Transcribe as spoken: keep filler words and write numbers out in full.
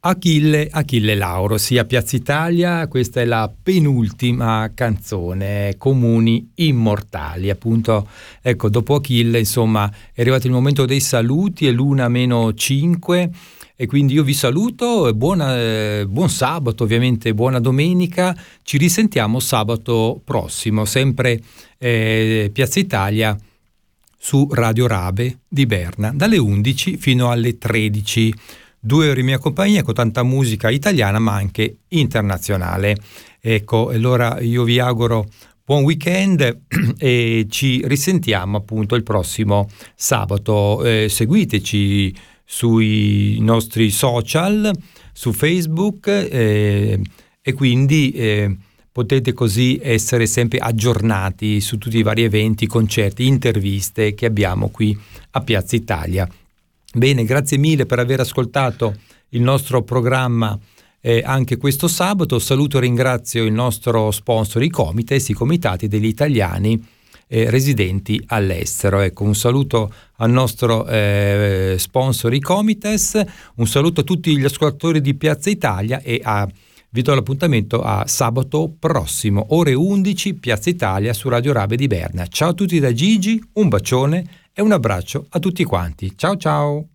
Achille, Achille Lauro, sì, a Piazza Italia. Questa è la penultima canzone, Comuni Immortali, appunto. Ecco, dopo Achille, insomma, è arrivato il momento dei saluti, è l'una meno cinque, e quindi io vi saluto, buona, eh, buon sabato, ovviamente buona domenica, ci risentiamo sabato prossimo, sempre eh, Piazza Italia su Radio Rabe di Berna, dalle undici fino alle tredici. Due ore in mia compagnia con tanta musica italiana ma anche internazionale. Ecco, allora io vi auguro buon weekend e ci risentiamo appunto il prossimo sabato. Eh, seguiteci sui nostri social, su Facebook, eh, e quindi eh, potete così essere sempre aggiornati su tutti i vari eventi, concerti, interviste che abbiamo qui a Piazza Italia. Bene, grazie mille per aver ascoltato il nostro programma eh, anche questo sabato. Saluto e ringrazio il nostro sponsor, i Comites, i Comitati degli Italiani eh, residenti all'estero. Ecco, un saluto al nostro eh, sponsor, i Comites, un saluto a tutti gli ascoltatori di Piazza Italia e a, vi do l'appuntamento a sabato prossimo, ore undici, Piazza Italia su Radio Rabe di Berna. Ciao a tutti da Gigi, un bacione e un abbraccio a tutti quanti. Ciao ciao!